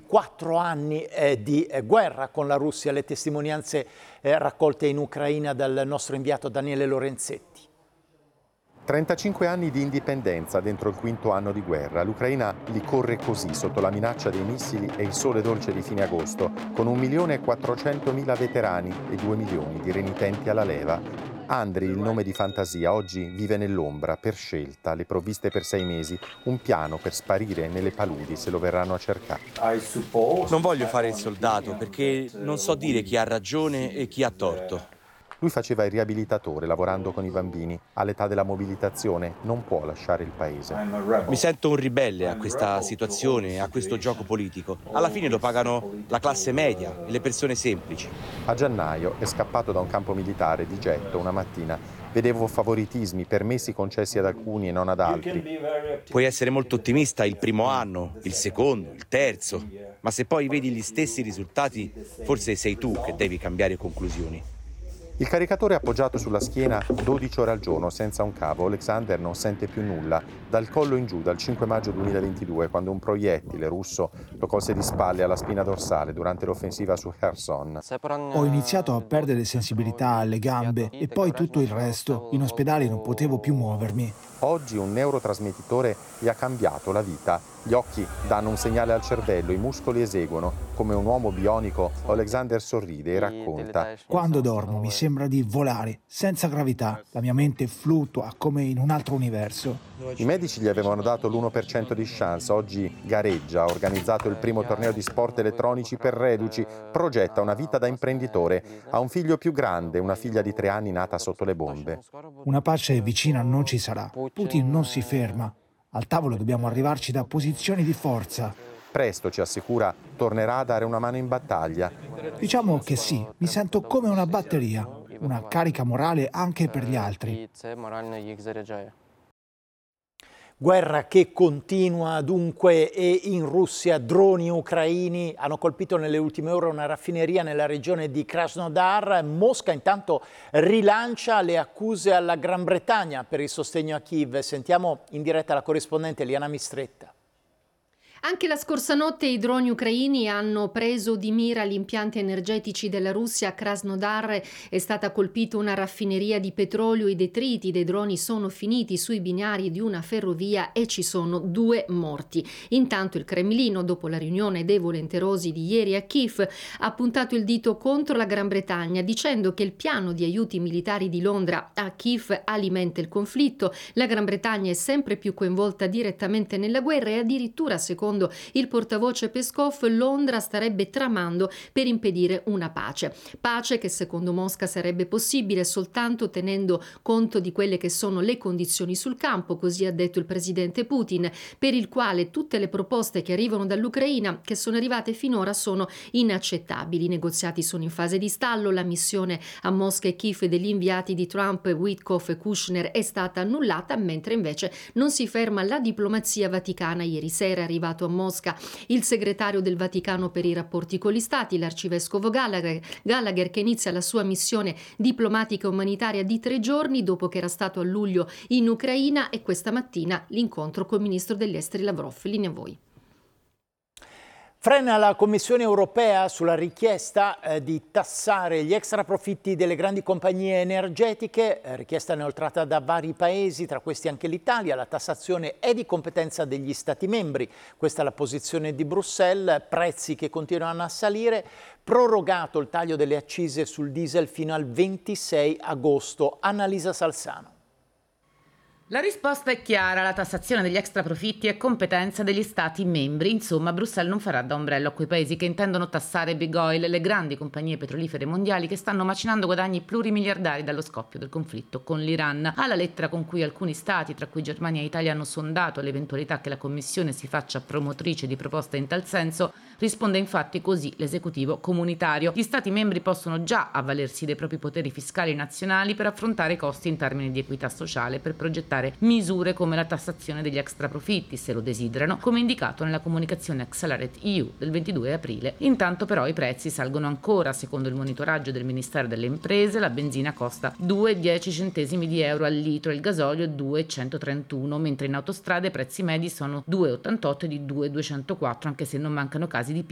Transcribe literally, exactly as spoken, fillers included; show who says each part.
Speaker 1: quattro anni eh, di eh, guerra con la Russia, le testimonianze eh, raccolte in Ucraina dal nostro inviato Daniele Lorenzetti.
Speaker 2: trentacinque anni di indipendenza dentro il quinto anno di guerra. L'Ucraina li corre così, sotto la minaccia dei missili e il sole dolce di fine agosto, con un milione e quattrocentomila veterani e due milioni di renitenti alla leva. Andriy, il nome di fantasia, oggi vive nell'ombra, per scelta, le provviste per sei mesi, un piano per sparire nelle paludi se lo verranno a cercare.
Speaker 3: Non voglio fare il soldato perché non so dire chi ha ragione e chi ha torto.
Speaker 2: Lui faceva il riabilitatore, lavorando con i bambini. All'età della mobilitazione non può lasciare il paese.
Speaker 3: Mi sento un ribelle a questa situazione, a questo gioco politico. Alla fine lo pagano la classe media e le persone semplici.
Speaker 2: A gennaio è scappato da un campo militare di getto una mattina. Vedevo favoritismi, permessi concessi ad alcuni e non ad altri.
Speaker 3: Puoi essere molto ottimista il primo anno, il secondo, il terzo, ma se poi vedi gli stessi risultati, forse sei tu che devi cambiare conclusioni.
Speaker 2: Il caricatore appoggiato sulla schiena dodici ore al giorno senza un cavo. Alexander non sente più nulla. Dal collo in giù, dal cinque maggio duemilaventidue, quando un proiettile russo lo colse di spalle alla spina dorsale durante l'offensiva su Kherson.
Speaker 4: Ho iniziato a perdere sensibilità alle gambe e poi tutto il resto. In ospedale non potevo più muovermi.
Speaker 2: Oggi un neurotrasmettitore gli ha cambiato la vita. Gli occhi danno un segnale al cervello, i muscoli eseguono. Come un uomo bionico, Alexander sorride e racconta.
Speaker 4: Quando dormo mi sembra di volare, senza gravità. La mia mente fluttua come in un altro universo.
Speaker 2: I medici gli avevano dato l'uno per cento di chance. Oggi gareggia, ha organizzato il primo torneo di sport elettronici per reduci, progetta una vita da imprenditore. Ha un figlio più grande, una figlia di tre anni nata sotto le bombe.
Speaker 4: Una pace vicina non ci sarà. Putin non si ferma. Al tavolo dobbiamo arrivarci da posizioni di forza.
Speaker 2: Presto, ci assicura, tornerà a dare una mano in battaglia.
Speaker 4: Diciamo che sì, mi sento come una batteria, una carica morale anche per gli altri.
Speaker 1: Guerra che continua dunque, e in Russia droni ucraini hanno colpito nelle ultime ore una raffineria nella regione di Krasnodar. Mosca intanto rilancia le accuse alla Gran Bretagna per il sostegno a Kiev. Sentiamo in diretta la corrispondente Liana Mistretta.
Speaker 5: Anche la scorsa notte i droni ucraini hanno preso di mira gli impianti energetici della Russia. A Krasnodar è stata colpita una raffineria di petrolio. I detriti dei droni sono finiti sui binari di una ferrovia e ci sono due morti. Intanto il Cremlino, dopo la riunione dei volenterosi di ieri a Kiev, ha puntato il dito contro la Gran Bretagna, dicendo che il piano di aiuti militari di Londra a Kiev alimenta il conflitto. La Gran Bretagna è sempre più coinvolta direttamente nella guerra e addirittura, secondo il portavoce Peskov, Londra starebbe tramando per impedire una pace. Pace che secondo Mosca sarebbe possibile soltanto tenendo conto di quelle che sono le condizioni sul campo, così ha detto il presidente Putin, per il quale tutte le proposte che arrivano dall'Ucraina, che sono arrivate finora, sono inaccettabili. I negoziati sono in fase di stallo, la missione a Mosca e Kiev degli inviati di Trump, Witkoff e Kushner è stata annullata, mentre invece non si ferma la diplomazia vaticana. Ieri sera è arrivato a Mosca il segretario del Vaticano per i rapporti con gli stati, l'arcivescovo Gallagher, Gallagher, che inizia la sua missione diplomatica e umanitaria di tre giorni dopo che era stato a luglio in Ucraina, e questa mattina l'incontro col ministro degli esteri Lavrov. Linea a voi.
Speaker 1: Frena la Commissione europea sulla richiesta eh, di tassare gli extraprofitti delle grandi compagnie energetiche, eh, richiesta inoltrata da vari paesi, tra questi anche l'Italia. La tassazione è di competenza degli Stati membri, questa è la posizione di Bruxelles, prezzi che continuano a salire, prorogato il taglio delle accise sul diesel fino al ventisei agosto. Annalisa Salzano.
Speaker 6: La risposta è chiara, la tassazione degli extraprofitti è competenza degli Stati membri. Insomma, Bruxelles non farà da ombrello a quei paesi che intendono tassare big oil, le grandi compagnie petrolifere mondiali che stanno macinando guadagni plurimiliardari dallo scoppio del conflitto con l'Iran. Alla lettera con cui alcuni Stati, tra cui Germania e Italia, hanno sondato l'eventualità che la Commissione si faccia promotrice di proposte in tal senso, risponde infatti così l'esecutivo comunitario. Gli Stati membri possono già avvalersi dei propri poteri fiscali nazionali per affrontare i costi in termini di equità sociale, per progettare misure come la tassazione degli extraprofitti, se lo desiderano, come indicato nella comunicazione Accelerate E U del ventidue aprile. Intanto però i prezzi salgono ancora. Secondo il monitoraggio del Ministero delle Imprese, la benzina costa due virgola dieci centesimi di euro al litro e il gasolio due virgola centotrentuno, mentre in autostrada i prezzi medi sono due virgola ottantotto e di due virgola duecentoquattro, anche se non mancano casi di